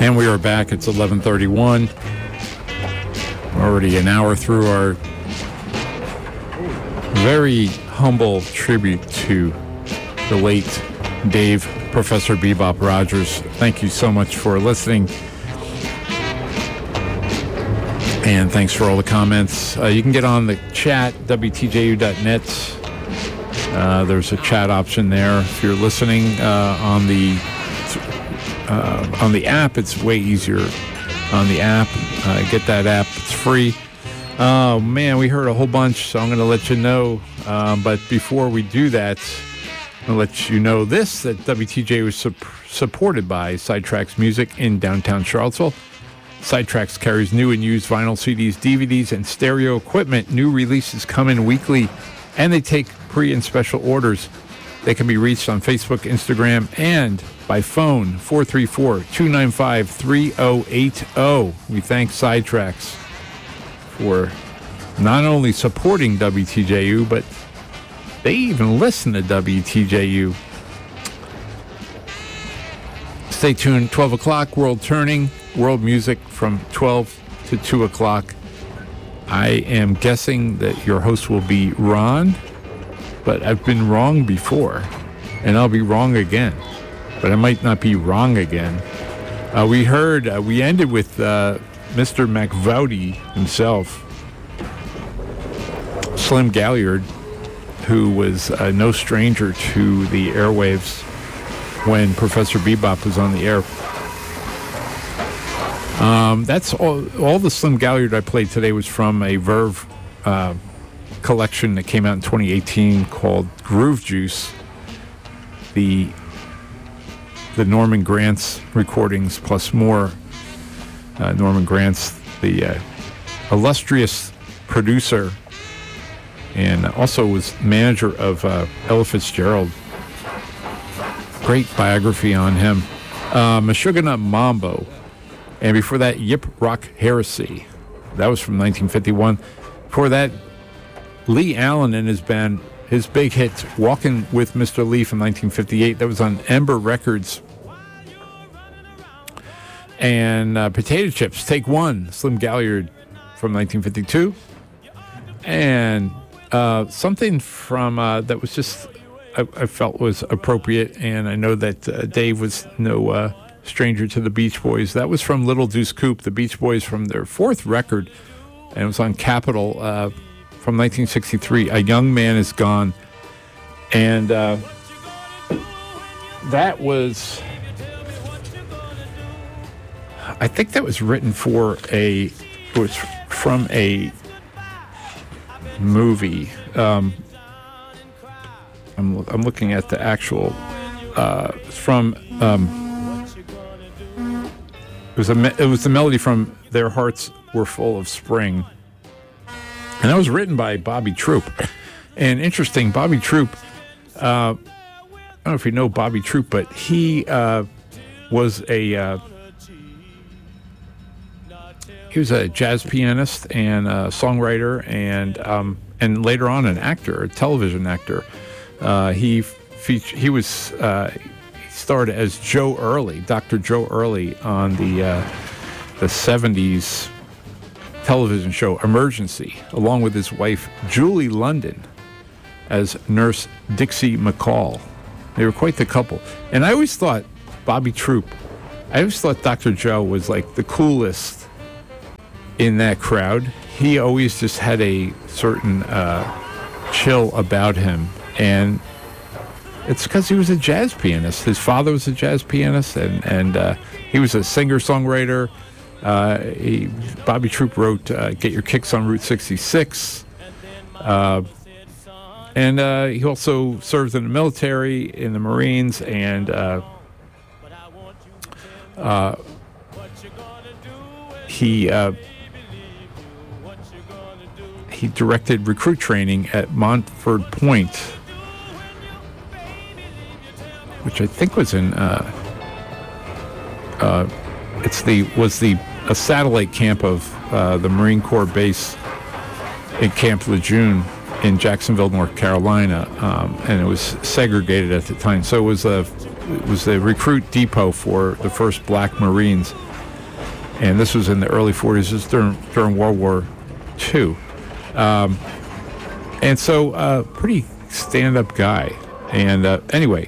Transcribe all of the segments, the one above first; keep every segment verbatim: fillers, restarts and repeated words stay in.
And we are back. It's eleven thirty-one. We're already an hour through our very humble tribute to the late Dave, Professor Bebop Rogers. Thank you so much for listening. And thanks for all the comments. Uh, you can get on the chat, W T J U dot net. Uh, there's a chat option there. If you're listening uh, on the uh, on the app, it's way easier on the app. Uh, get that app. It's free. Oh, man, we heard a whole bunch, so I'm going to let you know. Um, but before we do that, I'll let you know this, that W T J was su- supported by Sidetracks Music in downtown Charlottesville. Sidetracks carries new and used vinyl, C Ds, D V Ds, and stereo equipment. New releases come in weekly, and they take pre- and special orders. They can be reached on Facebook, Instagram, and by phone, four three four, two nine five, three zero eight zero. We thank Sidetracks for not only supporting W T J U, but they even listen to W T J U. Stay tuned. twelve o'clock, World Turning, World Music from twelve to two o'clock. I am guessing that your host will be Ron, but I've been wrong before, and I'll be wrong again. But I might not be wrong again. Uh, we heard, uh, we ended with uh, Mister McVouty himself, Slim Galliard, who was uh, no stranger to the airwaves when Professor Bebop was on the air. Um, that's all. All the Slim Galliard I played today was from a Verve uh, collection that came out in twenty eighteen called Groove Juice. The the Norman Granz recordings plus more. Uh, Norman Granz, the uh, illustrious producer, and also was manager of uh, Ella Fitzgerald. Great biography on him. Uh, Meshuggah Mambo. And before that, Yip Rock Heresy. That was from nineteen fifty-one. Before that, Lee Allen and his band, his big hit, Walking with Mister Lee from nineteen fifty-eight. That was on Ember Records. And uh, Potato Chips, Take One, Slim Galliard from nineteen fifty-two. And uh, something from uh, that was just, I, I felt was appropriate. And I know that uh, Dave was no uh, stranger to the Beach Boys. That was from Little Deuce Coupe, the Beach Boys, from their fourth record. And it was on Capitol uh, from nineteen sixty-three. A Young Man Is Gone. And uh, that was... I think that was written for a, it was from a movie. Um, I'm I'm looking at the actual, uh, from, um, it was a me- it was the melody from Their Hearts Were Full of Spring, and that was written by Bobby Troup. And interesting, Bobby Troup. Uh, I don't know if you know Bobby Troup, but he uh, was a. Uh, He was a jazz pianist and a songwriter, and um, and later on an actor, a television actor. Uh, he featured, he was uh, he starred as Joe Early, Doctor Joe Early, on the uh, the seventies television show Emergency, along with his wife Julie London as Nurse Dixie McCall. They were quite the couple, and I always thought Bobby Troup. I always thought Doctor Joe was like the coolest in that crowd. He always just had a certain uh, chill about him, and it's because he was a jazz pianist. His father was a jazz pianist, and and uh, he was a singer-songwriter. Uh, he, Bobby Troup wrote uh, "Get Your Kicks on Route sixty-six," uh, and uh, he also served in the military, in the Marines, and uh, uh, he. Uh, He directed recruit training at Montford Point, which I think was in. Uh, uh, it's the was the a satellite camp of uh, the Marine Corps base in Camp Lejeune in Jacksonville, North Carolina, um, and it was segregated at the time. So it was a it was the recruit depot for the first Black Marines. and this was in the early forties. This was during, during World War Two. Um, and so, uh, pretty stand-up guy. And uh, anyway,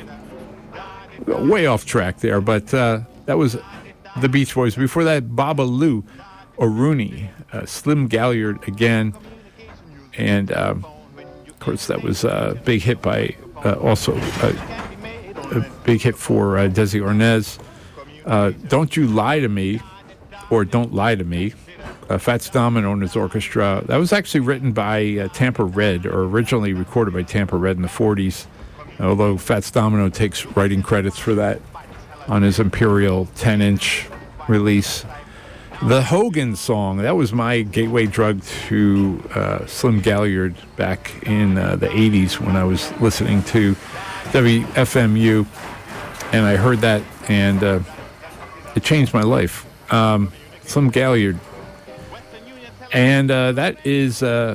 way off track there, but uh, that was the Beach Boys. Before that, Babalu O'Rooney, uh, Slim Galliard again. And, um, of course, that was a big hit by, uh, also uh, a big hit for uh, Desi Arnaz. Uh, Don't You Lie to Me, or Don't Lie to Me. Uh, Fats Domino and his orchestra. That was actually written by uh, Tampa Red, or originally recorded by Tampa Red in the forties, although Fats Domino takes writing credits for that on his Imperial ten-inch release. The Hogan song, that was my gateway drug to uh, Slim Galliard back in uh, the eighties when I was listening to W F M U, and I heard that, and uh, it changed my life. Um, Slim Galliard. And uh, that is uh,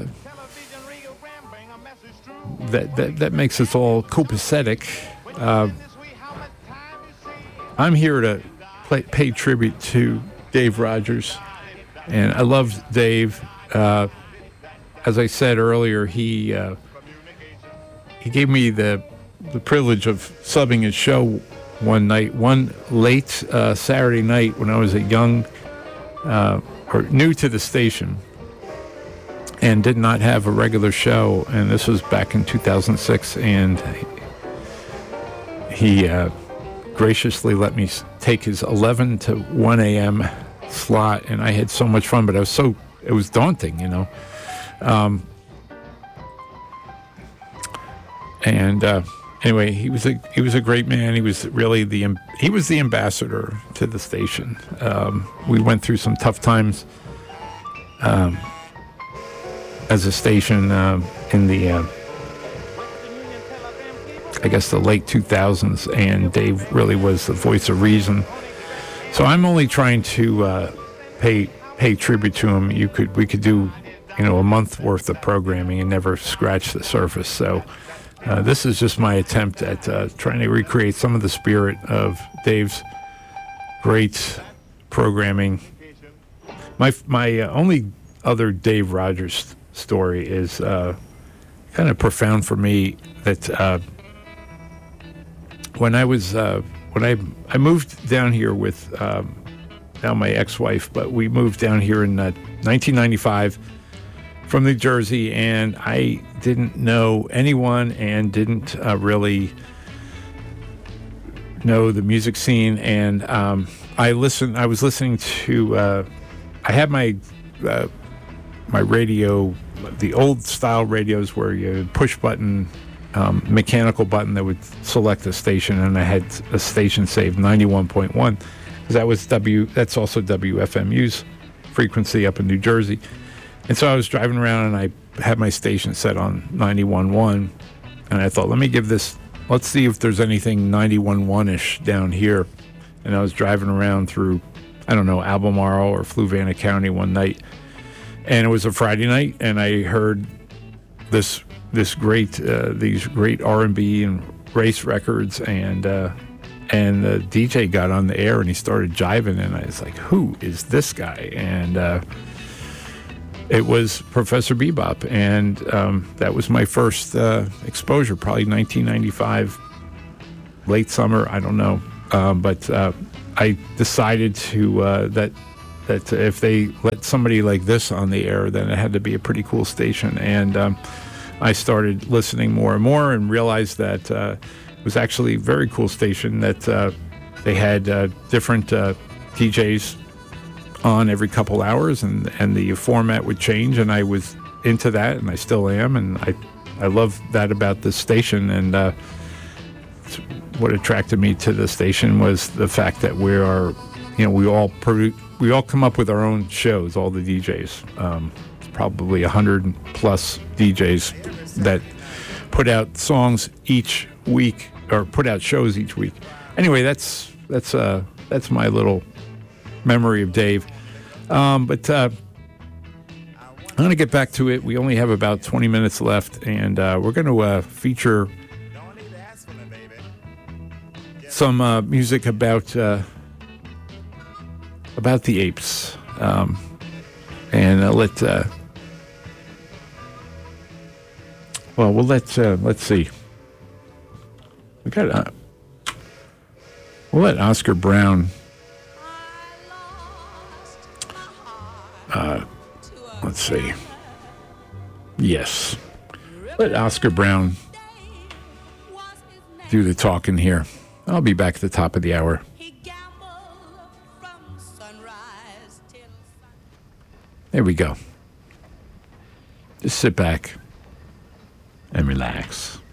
that, that that makes us all copacetic. Uh, I'm here to play, pay tribute to Dave Rogers, and I love Dave. Uh, as I said earlier, he uh, he gave me the the privilege of subbing his show one night, one late uh, Saturday night when I was a young uh, or new to the station, and did not have a regular show. And this was back in two thousand six, and he uh, graciously let me take his eleven to one a.m. slot, and I had so much fun, but I was so, it was daunting, you know. Um, and uh, anyway, he was a he was a great man. He was really the he was the ambassador to the station. Um, we went through some tough times Um, as a station uh, in the, uh, I guess, the late two thousands, and Dave really was the voice of reason. So I'm only trying to uh, pay pay tribute to him. You could we could do, you know, a month worth of programming and never scratch the surface. So uh, this is just my attempt at uh, trying to recreate some of the spirit of Dave's great programming. My my uh, only other Dave Rogers story is uh, kind of profound for me. That uh, when I was uh, when I I moved down here with um, now my ex-wife, but we moved down here in uh, nineteen ninety-five from New Jersey, and I didn't know anyone and didn't uh, really know the music scene. And um, I listened. I was listening to. Uh, I had my uh, my radio. The old style radios where you push button, um, mechanical button that would select a station, and I had a station saved ninety-one point one, because that was W. That's also W F M U's frequency up in New Jersey, and so I was driving around and I had my station set on ninety-one point one, and I thought, let me give this. Let's see if there's anything ninety-one point one-ish down here, and I was driving around through, I don't know, Albemarle or Fluvanna County one night. And it was a Friday night, and I heard this this great uh, these great R and B and race records, and uh, and the D J got on the air and he started jiving, and I was like, "Who is this guy?" And uh, it was Professor Bebop, and um, that was my first uh, exposure, probably nineteen ninety-five, late summer, I don't know, um, but uh, I decided to uh, that. that if they let somebody like this on the air, then it had to be a pretty cool station. And um, I started listening more and more and realized that uh, it was actually a very cool station, that uh, they had uh, different uh, D Js on every couple hours, and, and the format would change, and I was into that, and I still am, and I, I love that about this station. And uh, what attracted me to the station was the fact that we are, you know, we all produce, we all come up with our own shows, all the D Js. Um, it's probably a hundred plus D Js that put out songs each week, or put out shows each week. Anyway, that's that's uh, that's my little memory of Dave. Um, but uh, I'm going to get back to it. We only have about twenty minutes left, and uh, we're going to uh, feature some uh, music about. Uh, about the apes, um, and uh, let. Uh, well, we'll let. Uh, let's see. We got. Uh, we'll let Oscar Brown. Uh, let's see. Yes, let Oscar Brown do the talking here. I'll be back at the top of the hour. There we go. Just sit back and relax.